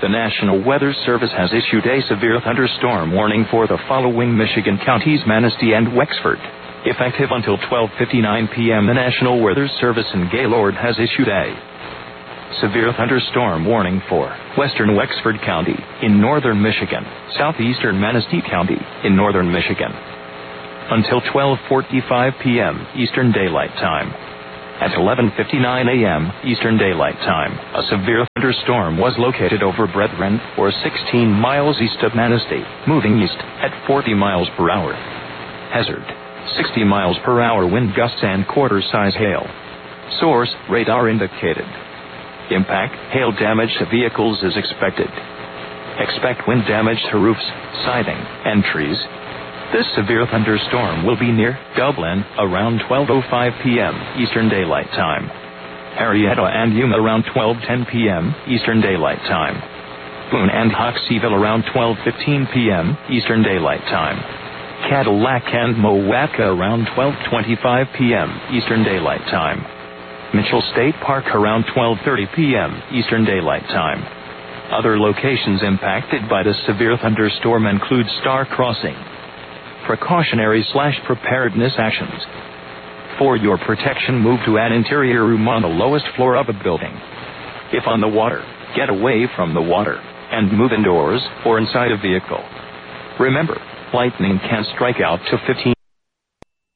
The National Weather Service has issued a severe thunderstorm warning for the following Michigan counties: Manistee and Wexford. Effective until 12:59 p.m., the National Weather Service in Gaylord has issued a severe thunderstorm warning for western Wexford County in northern Michigan, southeastern Manistee County in northern Michigan, until 12:45 p.m. Eastern Daylight Time. At 11:59 a.m. Eastern Daylight Time, a severe thunderstorm was located over Brethren, or 16 miles east of Manistee, moving east at 40 miles per hour. Hazard: 60 miles per hour wind gusts and quarter-size hail. Source: radar indicated. Impact: hail damage to vehicles is expected. Expect wind damage to roofs, siding, and trees. This severe thunderstorm will be near Dublin around 12:05 p.m. Eastern Daylight Time. Arietta and Yuma around 12:10 p.m. Eastern Daylight Time. Boone and Hoxeyville around 12:15 p.m. Eastern Daylight Time. Cadillac and Mowatka around 12:25 p.m. Eastern Daylight Time. Mitchell State Park around 12:30 p.m. Eastern Daylight Time. Other locations impacted by the severe thunderstorm include Star Crossing. Precautionary/preparedness actions. For your protection, move to an interior room on the lowest floor of a building. If on the water, get away from the water and move indoors or inside a vehicle. Remember, lightning can strike out to 15